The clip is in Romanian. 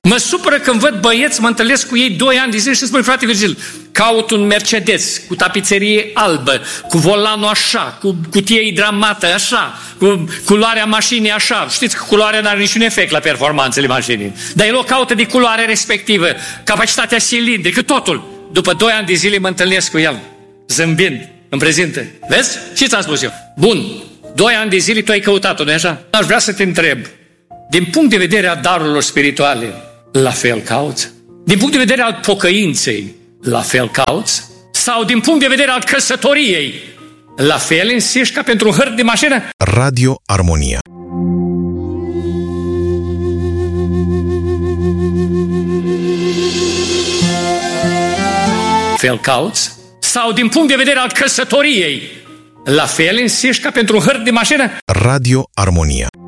Mă supără când văd băieți, mă întâlnesc cu ei 2 ani de zile și spun, frate Virgil, caut un Mercedes cu tapiserie albă, cu volanul așa, cu cutie hidramată așa, cu culoarea mașinii așa. Știți că culoarea n-are niciun efect la performanțele mașinii. Dar el o caută de culoare respectivă, capacitatea cilindrică, totul. După 2 ani de zile mă întâlnesc cu el, zâmbind, îmi prezintă. Vezi? Ce ți-am spus eu? Bun, 2 ani de zile tu ai căutat-o, nu-i așa? Aș vrea să te întreb, din punct de vedere al darurilor spirituale, la fel cauți? Din punct de vedere al pocăinței, la fel cauți? Sau din punct de vedere al căsătoriei, la fel insiști ca pentru un hârt de mașină? Radio Armonia. Fel cauți? Sau din punct de vedere al căsătoriei, la fel insiști ca pentru un hârt de mașină? Radio Armonia.